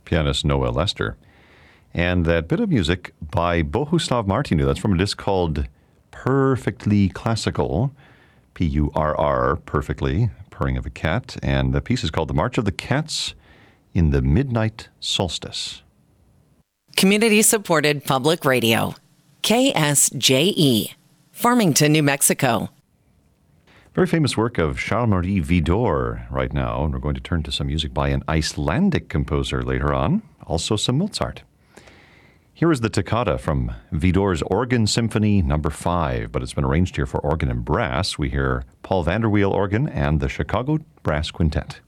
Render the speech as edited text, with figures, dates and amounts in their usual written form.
pianist Noah Lester. And that bit of music by Bohuslav Martinu, that's from a disc called Perfectly Classical, P-U-R-R, perfectly, purring of a cat. And the piece is called The March of the Cats in the Midnight Solstice. Community-supported public radio. KSJE, Farmington, New Mexico. Very famous work of Charles-Marie Widor right now. And we're going to turn to some music by an Icelandic composer later on. Also some Mozart. Here is the toccata from Widor's Organ Symphony No. 5, but it's been arranged here for organ and brass. We hear Paul Vanderweel organ and the Chicago Brass Quintet.